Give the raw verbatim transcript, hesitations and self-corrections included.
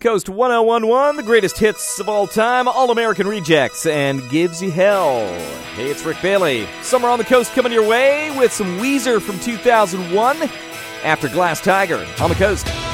Coast one oh one point one, the greatest hits of all time, All-American Rejects, and Gives You Hell. Hey, it's Rick Bailey. Summer on the Coast coming your way with some Weezer from two thousand one after Glass Tiger on the Coast.